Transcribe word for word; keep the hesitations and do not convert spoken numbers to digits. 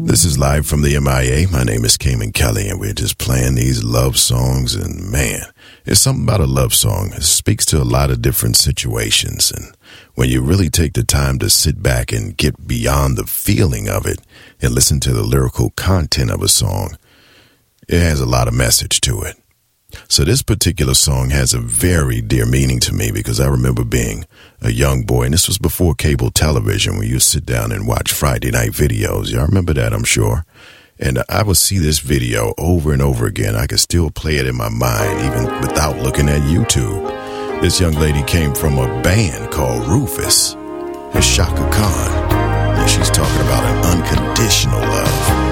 This is live from the M I A. My name is Cayman Kelly, and we're just playing these love songs. And man, it's something about a love song. It speaks to a lot of different situations. And when you really take the time to sit back and get beyond the feeling of it and listen to the lyrical content of a song, it has a lot of message to it. So this particular song has a very dear meaning to me because I remember being a young boy, and this was before cable television, when you sit down and watch Friday night videos. Y'all remember that, I'm sure. And I would see this video over and over again. I could still play it in my mind, even without looking at YouTube. This young lady came from a band called Rufus and Shaka Khan, and she's talking about an unconditional love.